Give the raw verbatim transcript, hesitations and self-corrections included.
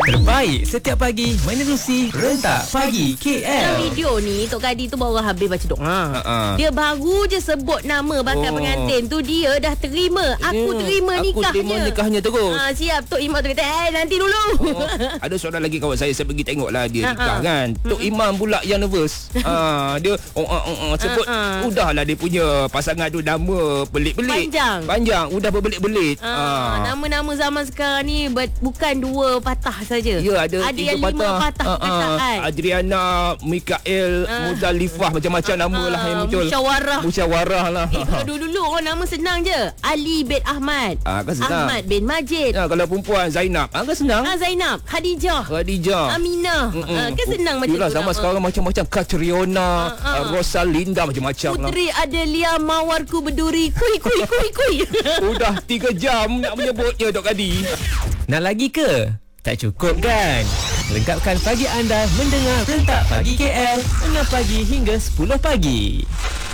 Terbaik setiap pagi menerusi Rentak Pagi K L. Dalam video ni Tok Kadi tu baru habis baca doa. Uh-uh. Dia baru je sebut nama bakal Oh. pengantin tu, dia dah terima. Aku Ya, terima aku nikahnya. terima nikahnya terus. Ha, siap. Tok Imam tu kata, eh nanti dulu. Oh, ada seorang lagi kawan saya, saya pergi tengok lah dia Ha-ha. nikah kan. Tok Imam pula yang nervous. ha, dia oh, oh, oh, oh, sebut Ha-ha. udahlah dia punya pasangan tu nama belit-belit. Panjang. Panjang, udah berbelit-belit. Ah, nama-nama zaman sekarang ni ber- bukan dua patah saja. Ya, ada, ada tiga yang lima patah. patah Ah, ah. perkataan. Adriana, Mikael, Ah. Muzalifah, macam-macam nama lah yang muncul. Musyawarah. Musyawarah lah. Eh, kalau dulu-dulu orang nama senang je. Ali bin Ahmad. Ah, kan senang. Ahmad bin Majid. Ya, kalau perempuan Zainab, ah, kan senang. Ah, Zainab, Khadijah, Khadijah. Aminah. Ah, kan senang macam Yelah, tu. zaman nama. sekarang macam-macam. Katriona, Ah, ah. uh, Rosalinda, macam-macam lah. Puteri Adelia Mawarku berduri. Kui kui kui kui. Udah tiga jam nak menyebutnya, Dok Kadi. Nak lagi ke? Tak cukup kan? Lengkapkan pagi anda mendengar Rentak Pagi K L enam pagi hingga sepuluh pagi.